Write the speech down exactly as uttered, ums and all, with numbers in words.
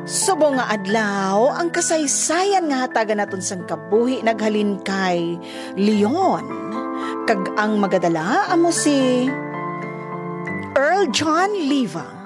Subo nga adlaw, ang kasaysayan nga hatagan naton sang kabuhi naghalin kay Leon. Kag ang magadala amo si Earl John Liva.